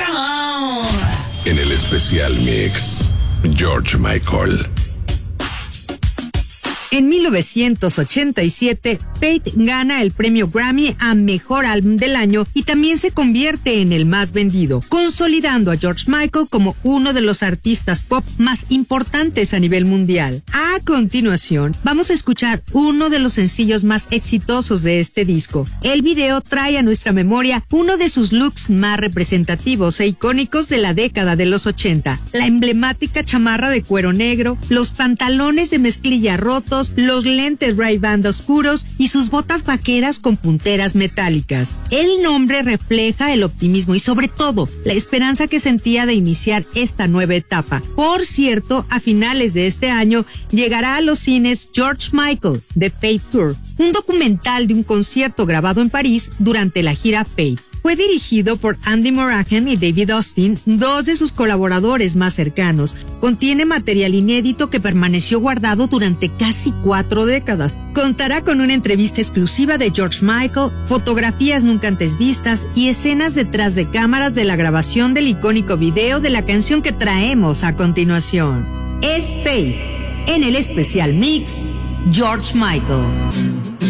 Come on. En el especial mix, George Michael. En 1987, Faith gana el premio Grammy a Mejor Álbum del Año y también se convierte en el más vendido, consolidando a George Michael como uno de los artistas pop más importantes a nivel mundial. A continuación, vamos a escuchar uno de los sencillos más exitosos de este disco. El video trae a nuestra memoria uno de sus looks más representativos e icónicos de la década de los 80. La emblemática chamarra de cuero negro, los pantalones de mezclilla rotos, los lentes Ray-Ban oscuros y sus botas vaqueras con punteras metálicas. El nombre refleja el optimismo y sobre todo la esperanza que sentía de iniciar esta nueva etapa. Por cierto, a finales de este año llegará a los cines George Michael, The Faith Tour, un documental de un concierto grabado en París durante la gira Faith. Fue dirigido por Andy Morahan y David Austin, dos de sus colaboradores más cercanos. Contiene material inédito que permaneció guardado durante casi 4 décadas. Contará con una entrevista exclusiva de George Michael, fotografías nunca antes vistas y escenas detrás de cámaras de la grabación del icónico video de la canción que traemos a continuación. Es Faith, en el especial mix, George Michael.